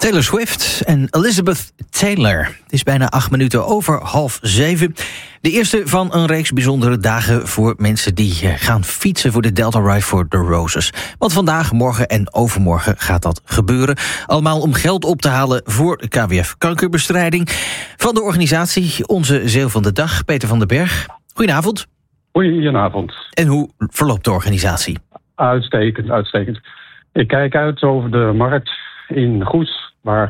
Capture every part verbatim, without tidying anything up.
Taylor Swift en Elizabeth Taylor. Het is bijna acht minuten over half zeven. De eerste van een reeks bijzondere dagen voor mensen die gaan fietsen voor de Delta Ride for the Roses. Want vandaag, morgen en overmorgen gaat dat gebeuren. Allemaal om geld op te halen voor de K W F kankerbestrijding. Van de organisatie Onze Zeeuw van de Dag, Peter van den Berg. Goedenavond. Goedenavond. En hoe verloopt de organisatie? Uitstekend, uitstekend. Ik kijk uit over de markt in Goes, waar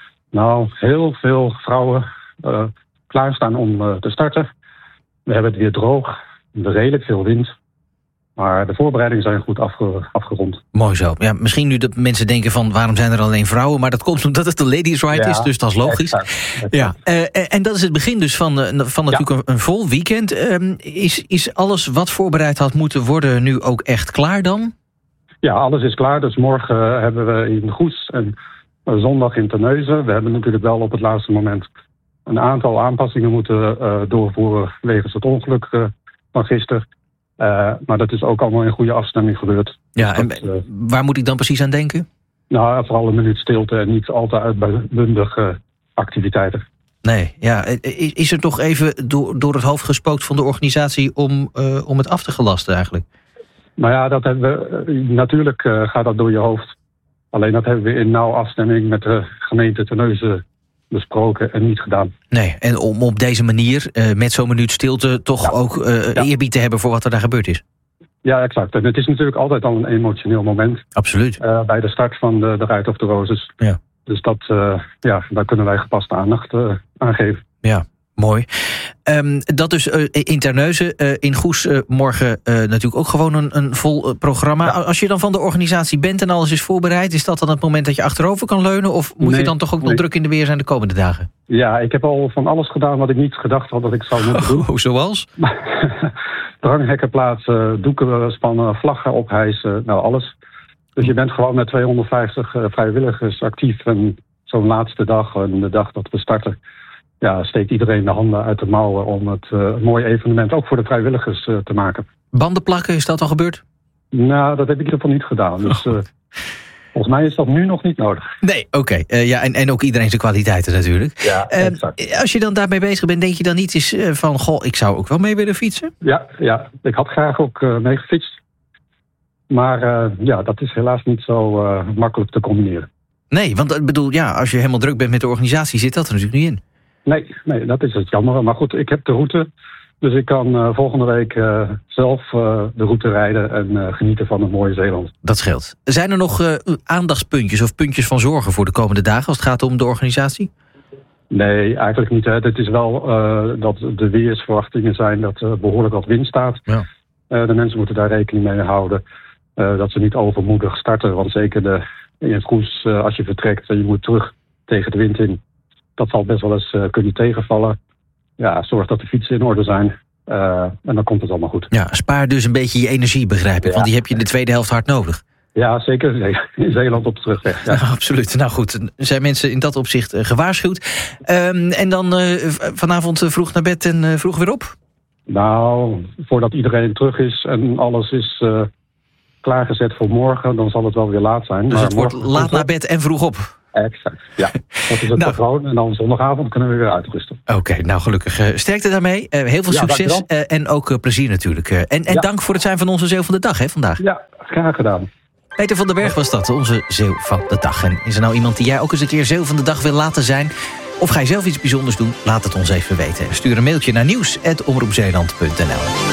nou heel veel vrouwen uh, klaarstaan om uh, te starten. We hebben het weer droog, redelijk veel wind. Maar de voorbereidingen zijn goed afge- afgerond. Mooi zo. Ja, misschien nu dat mensen denken van waarom zijn er alleen vrouwen? Maar dat komt omdat het de Ladies Ride ja, is, dus dat is logisch. Exact, exact. Ja. Uh, en dat is het begin dus van, uh, van natuurlijk ja. een, een vol weekend. Um, is, is alles wat voorbereid had moeten worden nu ook echt klaar dan? Ja, alles is klaar. Dus morgen uh, hebben we in Goes en uh, zondag in Terneuzen. We hebben natuurlijk wel op het laatste moment een aantal aanpassingen moeten uh, doorvoeren wegens het ongeluk uh, van gisteren. Uh, maar dat is ook allemaal in goede afstemming gebeurd. Ja, dus en dat, uh, waar moet ik dan precies aan denken? Nou, vooral een minuut stilte en niet al te uitbundige activiteiten. Nee, ja. Is, is er toch even door, door het hoofd gespookt van de organisatie om, uh, om het af te gelasten eigenlijk? Nou ja, dat hebben we, natuurlijk uh, gaat dat door je hoofd. Alleen dat hebben we in nauwe afstemming met de gemeente Terneuzen besproken en niet gedaan. Nee, en om op deze manier, uh, met zo'n minuut stilte, toch ja. ook uh, ja. eerbied te hebben voor wat er daar gebeurd is. Ja, exact. En het is natuurlijk altijd al een emotioneel moment. Absoluut. Uh, bij de start van de, de Ride of the Roses. Ja. Dus dat, uh, ja, daar kunnen wij gepaste aandacht uh, aan geven. Ja. Mooi. Um, dat dus uh, in Terneuzen, uh, in Goes uh, morgen uh, natuurlijk ook gewoon een, een vol uh, programma. Ja. Als je dan van de organisatie bent en alles is voorbereid, is dat dan het moment dat je achterover kan leunen? Of moet nee, je dan toch ook nee. nog druk in de weer zijn de komende dagen? Ja, ik heb al van alles gedaan wat ik niet gedacht had dat ik zou moeten doen. Oh, zoals? Dranghekken plaatsen, doeken spannen, vlaggen ophijsen, nou alles. Dus je bent gewoon met tweehonderdvijftig uh, vrijwilligers actief. En zo'n laatste dag, en de dag dat we starten, ja, steekt iedereen de handen uit de mouwen om het uh, mooie evenement ook voor de vrijwilligers uh, te maken. Banden plakken, is dat al gebeurd? Nou, dat heb ik in ieder geval niet gedaan. Dus uh, volgens mij is dat nu nog niet nodig. Nee, oké. Okay. Uh, ja, en, en ook iedereen zijn kwaliteiten natuurlijk. Ja, uh, exact. Als je dan daarmee bezig bent, denk je dan niet eens uh, van, goh, ik zou ook wel mee willen fietsen? Ja, ja. Ik had graag ook uh, mee gefietst. Maar uh, ja, dat is helaas niet zo uh, makkelijk te combineren. Nee, want ik bedoel, ja, als je helemaal druk bent met de organisatie, zit dat er natuurlijk niet in. Nee, nee, dat is het jammer. Maar goed, ik heb de route. Dus ik kan uh, volgende week uh, zelf uh, de route rijden en uh, genieten van het mooie Zeeland. Dat scheelt. Zijn er nog uh, aandachtspuntjes of puntjes van zorgen voor de komende dagen als het gaat om de organisatie? Nee, eigenlijk niet. Hè. Het is wel uh, dat de weersverwachtingen zijn dat er behoorlijk wat wind staat. Ja. Uh, de mensen moeten daar rekening mee houden. Uh, dat ze niet overmoedig starten. Want zeker de, in het Goes, uh, als je vertrekt en je moet terug tegen de wind in. Dat zal best wel eens uh, kunnen tegenvallen. Ja, zorg dat de fietsen in orde zijn. Uh, en dan komt het allemaal goed. Ja, spaar dus een beetje je energie, begrijp ik. Ja. Want die heb je in de tweede helft hard nodig. Ja, zeker. In Zeeland op de terugweg. Ja. Nou, absoluut. Nou goed, zijn mensen in dat opzicht uh, gewaarschuwd. Um, en dan uh, vanavond uh, vroeg naar bed en uh, vroeg weer op? Nou, voordat iedereen terug is en alles is uh, klaargezet voor morgen, dan zal het wel weer laat zijn. Dus maar het wordt laat naar bed en vroeg op? Exact, ja. Dat is het nou, patroon. En dan zondagavond kunnen we weer uitrusten. Oké, okay, nou gelukkig. Uh, sterkte daarmee. Uh, heel veel ja, succes uh, en ook uh, plezier natuurlijk. Uh, en en ja. dank voor het zijn van onze Zeeuw van de Dag hè, vandaag. Ja, graag gedaan. Peter van den Berg was dat, onze Zeeuw van de Dag. En is er nou iemand die jij ook eens een keer Zeeuw van de Dag wil laten zijn? Of ga je zelf iets bijzonders doen? Laat het ons even weten. Stuur een mailtje naar nieuws apenstaartje omroep zeeland punt n l.